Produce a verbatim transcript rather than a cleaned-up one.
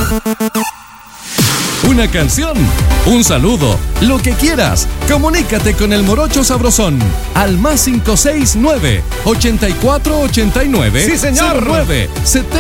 Una canción, un saludo, lo que quieras. Comunícate con el Morocho Sabrosón al más cinco seis nueve, ochenta y cuatro ochenta y nueve, ¡Sí, señor! cero nueve setenta.